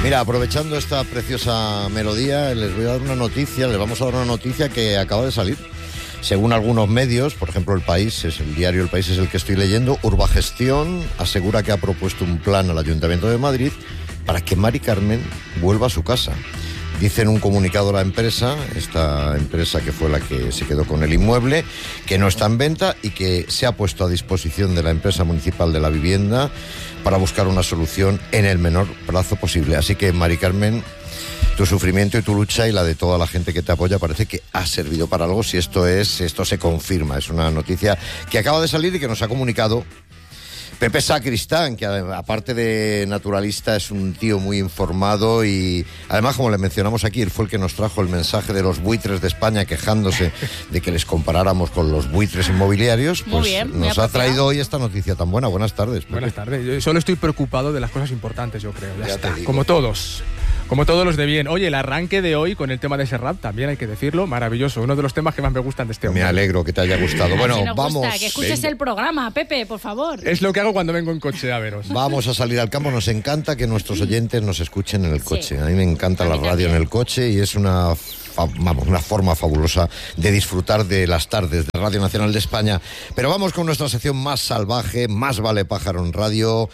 Mira, aprovechando esta preciosa melodía, les vamos a dar una noticia que acaba de salir. Según algunos medios, por ejemplo El diario El País es el que estoy leyendo, Urbagestión asegura que ha propuesto un plan al Ayuntamiento de Madrid para que Mari Carmen vuelva a su casa. Dice en un comunicado la empresa, esta empresa que fue la que se quedó con el inmueble, que no está en venta y que se ha puesto a disposición de la empresa municipal de la vivienda para buscar una solución en el menor plazo posible. Así que, Mari Carmen, tu sufrimiento y tu lucha y la de toda la gente que te apoya parece que ha servido para algo. Si esto se confirma, es una noticia que acaba de salir y que nos ha comunicado Pepe Sacristán, que aparte de naturalista es un tío muy informado y además, como le mencionamos aquí, él fue el que nos trajo el mensaje de los buitres de España quejándose de que les comparáramos con los buitres inmobiliarios. Pues muy bien, nos ha traído hoy esta noticia tan buena. Buenas tardes, Pepe. Buenas tardes. Yo solo estoy preocupado de las cosas importantes, yo creo. Ya está. Como todos los de bien. Oye, el arranque de hoy con el tema de Serrat, también hay que decirlo, maravilloso. Uno de los temas que más me gustan de este hombre. Me alegro que te haya gustado. Bueno, vamos. Que escuches el programa, Pepe, por favor. Es lo que hago cuando vengo en coche a veros. Vamos a salir al campo. Nos encanta que nuestros oyentes nos escuchen en el coche. Sí. A mí me encanta la radio en el coche y es una forma fabulosa de disfrutar de las tardes de Radio Nacional de España. Pero vamos con nuestra sección más salvaje, Más vale pájaro en radio,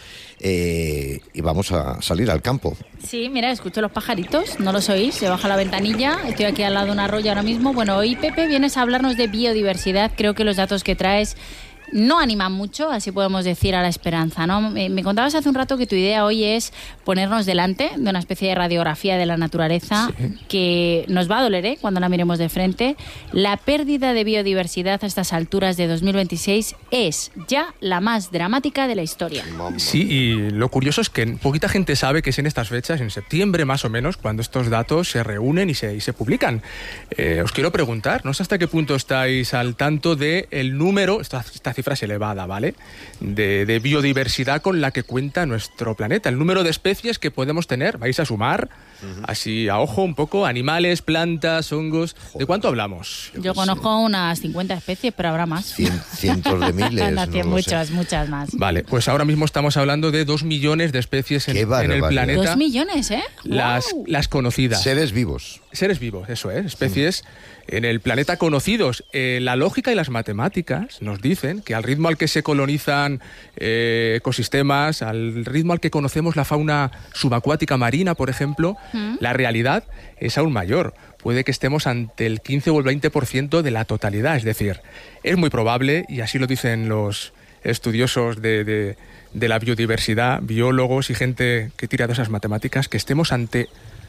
y vamos a salir al campo. Sí, mira, escucho los pajaritos, no los oís, se baja la ventanilla, estoy aquí al lado de un arroyo ahora mismo. Bueno, hoy, Pepe, vienes a hablarnos de biodiversidad. Creo que los datos que traes no animan mucho, así podemos decir, a la esperanza, ¿no? Me contabas hace un rato que tu idea hoy es ponernos delante de una especie de radiografía de la naturaleza, sí, que nos va a doler, cuando la miremos de frente. La pérdida de biodiversidad a estas alturas de 2026 es ya la más dramática de la historia. Sí, y lo curioso es que poquita gente sabe que es en estas fechas, en septiembre más o menos, cuando estos datos se reúnen y se publican. Os quiero preguntar, no sé hasta qué punto estáis al tanto del número, esta cifra es elevada, ¿vale?, de biodiversidad con la que cuenta nuestro planeta. El número de especies que podemos tener, vais a sumar, así a ojo un poco, animales, plantas, hongos. ¿De cuánto hablamos? Yo conozco unas 50 especies, pero habrá más. Cientos de miles. Muchas más. Vale, pues ahora mismo estamos hablando de 2 millones de especies en el planeta. 2 millones, ¿eh? Las conocidas. Seres vivos, eso es, especies en el planeta conocidos. La lógica y las matemáticas nos dicen que al ritmo al que se colonizan ecosistemas, al ritmo al que conocemos la fauna subacuática marina, por ejemplo, la realidad es aún mayor. Puede que estemos ante el 15 o el 20% de la totalidad. Es decir, es muy probable, y así lo dicen los estudiosos de la biodiversidad, biólogos y gente que tira de esas matemáticas, que estemos ante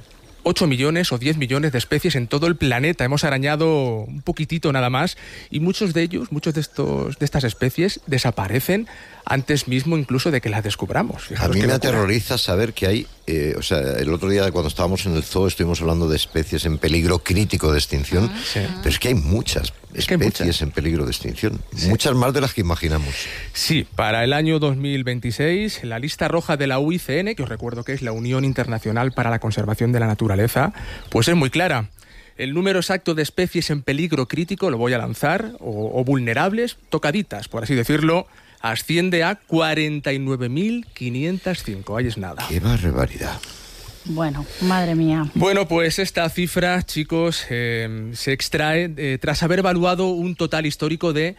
8 millones o 10 millones de especies en todo el planeta. Hemos arañado un poquitito nada más y muchos de estas especies desaparecen antes mismo incluso de que las descubramos. Fijaros, a mí me aterroriza saber que hay, el otro día cuando estábamos en el zoo estuvimos hablando de especies en peligro crítico de extinción, sí, pero es que hay muchas especies en peligro de extinción, sí, muchas más de las que imaginamos. Sí, para el año 2026, la lista roja de la UICN, que os recuerdo que es la Unión Internacional para la Conservación de la Naturaleza, pues es muy clara. El número exacto de especies en peligro crítico lo voy a lanzar, o vulnerables, tocaditas, por así decirlo, asciende a 49.505. Ahí es nada. ¡Qué barbaridad! Bueno, madre mía. Bueno, pues esta cifra, chicos, se extrae tras haber evaluado un total histórico de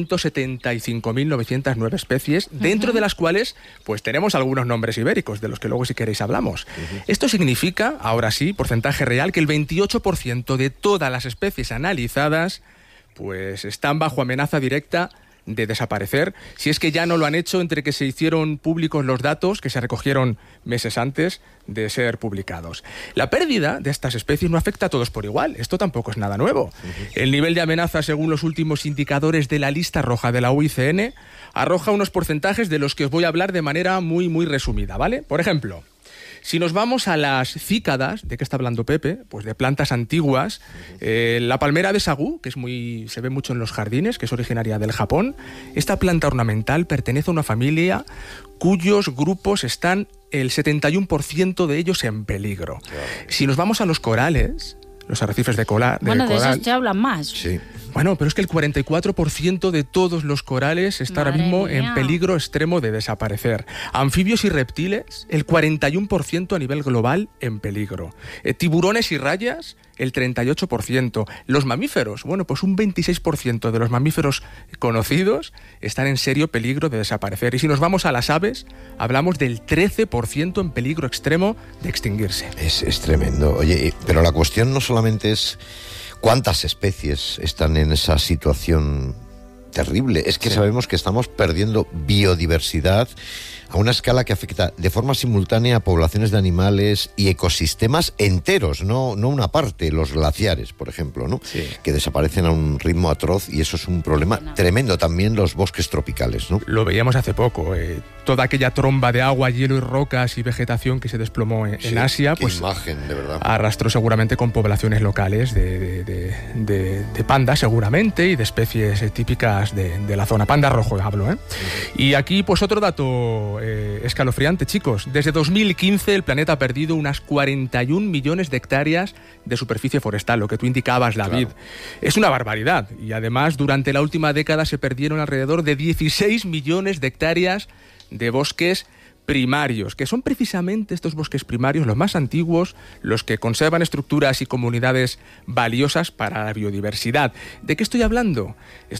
175.909 especies, dentro de las cuales pues tenemos algunos nombres ibéricos, de los que luego, si queréis, hablamos. Esto significa, ahora sí, porcentaje real, que el 28% de todas las especies analizadas pues están bajo amenaza directa de desaparecer, si es que ya no lo han hecho entre que se hicieron públicos los datos que se recogieron meses antes de ser publicados. La pérdida de estas especies no afecta a todos por igual, esto tampoco es nada nuevo. El nivel de amenaza, según los últimos indicadores de la lista roja de la UICN, arroja unos porcentajes de los que os voy a hablar de manera muy, muy resumida, ¿vale? Por ejemplo, si nos vamos a las cícadas, ¿de qué está hablando Pepe? Pues de plantas antiguas. La palmera de sagú, que se ve mucho en los jardines, que es originaria del Japón. Esta planta ornamental pertenece a una familia cuyos grupos están el 71% de ellos en peligro. Claro. Si nos vamos a los corales, los arrecifes de coral... Bueno, de esos te hablan más. Sí. Bueno, pero es que el 44% de todos los corales está ahora mismo en peligro extremo de desaparecer. Anfibios y reptiles, el 41% a nivel global en peligro. Tiburones y rayas, el 38%. Los mamíferos, bueno, pues un 26% de los mamíferos conocidos están en serio peligro de desaparecer. Y si nos vamos a las aves, hablamos del 13% en peligro extremo de extinguirse. Es tremendo. Oye, pero la cuestión no solamente es cuántas especies están en esa situación terrible, es que sabemos que estamos perdiendo biodiversidad a una escala que afecta de forma simultánea a poblaciones de animales y ecosistemas enteros, no una parte, los glaciares, por ejemplo, ¿no? Sí. Que desaparecen a un ritmo atroz y eso es un problema tremendo. También los bosques tropicales, ¿no? Lo veíamos hace poco, toda aquella tromba de agua, hielo y rocas y vegetación que se desplomó en Asia, qué pues imagen, de verdad. Arrastró seguramente con poblaciones locales de pandas seguramente y de especies típicas de la zona. Panda rojo hablo, ¿eh? Y aquí pues otro dato escalofriante, chicos. Desde 2015 el planeta ha perdido unas 41 millones de hectáreas de superficie forestal, lo que tú indicabas, David. Claro. Es una barbaridad. Y además, durante la última década se perdieron alrededor de 16 millones de hectáreas de bosques primarios, que son precisamente estos bosques primarios los más antiguos, los que conservan estructuras y comunidades valiosas para la biodiversidad. ¿De qué estoy hablando?